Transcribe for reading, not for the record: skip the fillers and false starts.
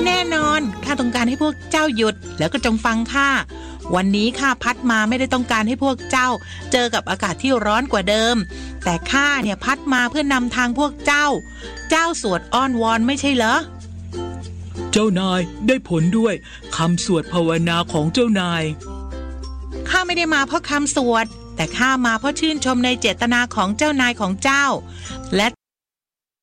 แน่นอนข้าต้องการให้พวกเจ้าหยุดแล้วก็จงฟังข้าวันนี้ข้าพัดมาไม่ได้ต้องการให้พวกเจ้าเจอกับอากาศที่ร้อนกว่าเดิมแต่ข้าเนี่ยพัดมาเพื่อนำทางพวกเจ้าสวดอ้อนวอนไม่ใช่เหรอเจ้านายได้ผลด้วยคำสวดภาวนาของเจ้านายข้าไม่ได้มาเพราะคำสวดแต่ข้ามาเพราะชื่นชมในเจตนาของเจ้านายของเจ้าและ